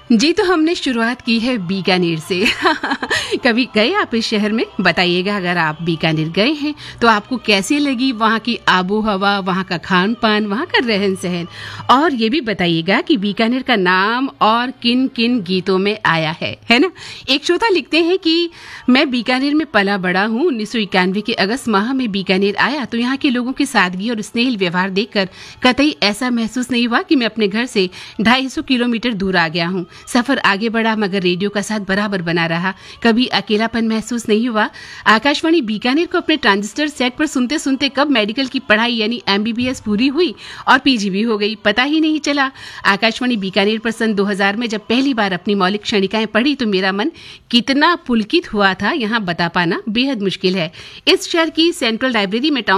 जी, तो हमने शुरुआत की है बीकानेर से। कभी गए आप इस शहर में? बताइएगा अगर आप बीकानेर गए हैं तो आपको कैसी लगी वहाँ की आबो-हवा, वहाँ का खान-पान, वहाँ का रहन-सहन। और ये भी बताइएगा कि बीकानेर का नाम और किन-किन गीतों में आया है ना? एक श्रोता लिखते हैं कि मैं बीकानेर में पला-बड़ा हूँ। 1991 के अगस्त माह में बीकानेर आया तो यहाँ के लोगों की सादगी और स्नेहिल व्यवहार देखकर कतई ऐसा महसूस नहीं हुआ कि मैं अपने घर से 250 किलोमीटर दूर आ गया हूँ। सफर आगे बढ़ा मगर रेडियो का साथ बराबर बना रहा। कभी अकेलापन महसूस नहीं हुआ। आकाशवाणी बीकानेर को अपने ट्रांजिस्टर सेट पर सुनते सुनते कब मेडिकल की पढ़ाई यानी MBBS पूरी हुई और PG भी हो गई, पता ही नहीं चला। आकाशवाणी बीकानेर पर सन 2000 में जब पहली बार अपनी मौलिक क्षणिकाएं पढ़ी तो मेरा मन कितना पुलकित हुआ था यहाँ बता पाना बेहद मुश्किल है। इस शहर की सेंट्रल लाइब्रेरी में